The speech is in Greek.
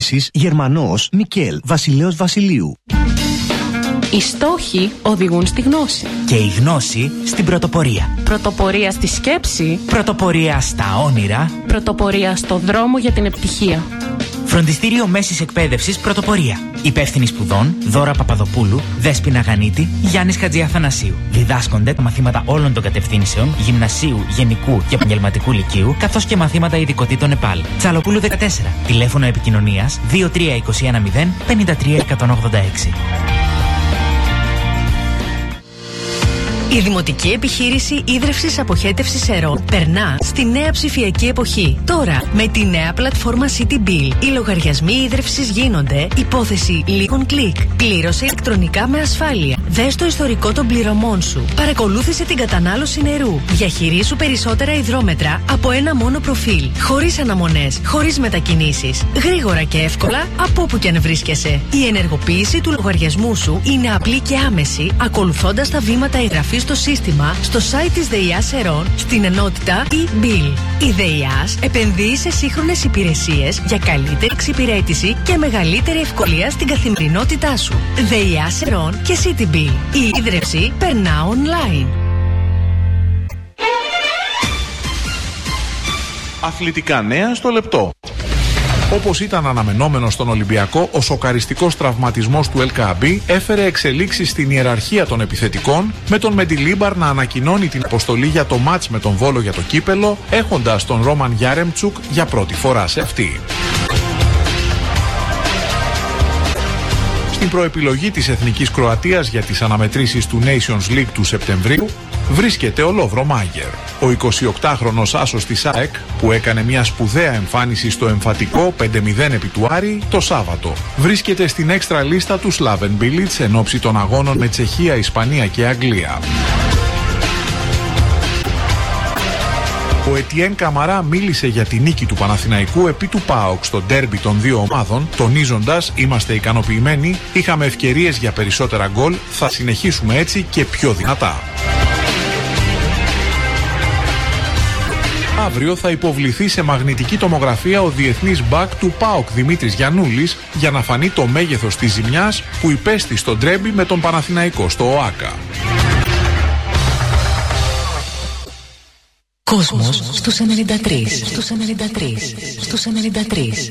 Σκέψεις Γερμανός Μικέλ Βασιλέος Βασιλείου. Οι στόχοι οδηγούν στη γνώση. Και η γνώση στην πρωτοπορία. Πρωτοπορία στη σκέψη. Πρωτοπορία στα όνειρα. Πρωτοπορία στο δρόμο για την επιτυχία. Φροντιστήριο Μέσης Εκπαίδευσης Πρωτοπορία. Υπεύθυνοι σπουδών Δώρα Παπαδοπούλου, Δέσποινα Γανίτη, Γιάννης Χατζιαθανασίου. Διδάσκονται τα μαθήματα όλων των κατευθύνσεων, γυμνασίου, γενικού και επαγγελματικού λυκείου, καθώς και μαθήματα ειδικοτήτων ΕΠΑΛ. Τσαλοπούλου 14. Τηλέφωνο επικοινωνίας 23210 53186. Η Δημοτική Επιχείρηση Ίδρευσης Αποχέτευσης Ερών περνά στη νέα ψηφιακή εποχή. Τώρα, με τη νέα πλατφόρμα City Bill, οι λογαριασμοί ίδρευσης γίνονται υπόθεση λίγων κλικ. Πλήρωσε ηλεκτρονικά με ασφάλεια. Δες το ιστορικό των πληρωμών σου. Παρακολούθησε την κατανάλωση νερού. Διαχειρίσου περισσότερα υδρόμετρα από ένα μόνο προφίλ. Χωρίς αναμονές, χωρίς μετακινήσεις. Γρήγορα και εύκολα από όπου και αν βρίσκεσαι. Η ενεργοποίηση του λογαριασμού σου είναι απλή και άμεση, ακολουθώντας τα βήματα εγγραφής στο σύστημα, στο site της ΔΕΙΑΣ Ερών, στην ενότητα e-bill. Η ΔΕΙΑΣ επενδύει σε σύγχρονες υπηρεσίες για καλύτερη εξυπηρέτηση και μεγαλύτερη ευκολία στην καθημερινότητά σου. ΔΕΙΑΣ Ερών και City Bill. Η ίδρυυση περνά online. Αθλητικά νέα στο λεπτό. Όπως ήταν αναμενόμενο στον Ολυμπιακό, ο σοκαριστικός τραυματισμός του Ελκαμπή έφερε εξελίξεις στην ιεραρχία των επιθετικών, με τον Μεντιλίμπαρ να ανακοινώνει την αποστολή για το μάτς με τον Βόλο για το κύπελο, έχοντας τον Ρόμαν Γιάρεμτσουκ για πρώτη φορά σε αυτή. Στην προεπιλογή της Εθνικής Κροατίας για τις αναμετρήσεις του Nations League του Σεπτεμβρίου βρίσκεται ο Λόβρο Μάγερ. Ο 28χρονος άσος της ΑΕΚ, που έκανε μια σπουδαία εμφάνιση στο εμφατικό 5-0 επί του Άρη το Σάββατο, βρίσκεται στην έξτρα λίστα του Slaven Bilic εν ώψη των αγώνων με Τσεχία, Ισπανία και Αγγλία. Ο Ετιέν Καμαρά μίλησε για τη νίκη του Παναθηναϊκού επί του ΠΑΟΚ στο ντέρμπι των δύο ομάδων, τονίζοντας: «Είμαστε ικανοποιημένοι, είχαμε ευκαιρίες για περισσότερα γκολ, θα συνεχίσουμε έτσι και πιο δυνατά». Αύριο θα υποβληθεί σε μαγνητική τομογραφία ο διεθνής μπακ του ΠΑΟΚ Δημήτρης Γιαννούλης για να φανεί το μέγεθος της ζημιάς που υπέστη στο ντέρμπι με τον Παναθηναϊκό στο ΟΑΚΑ. Κόσμος στους 93.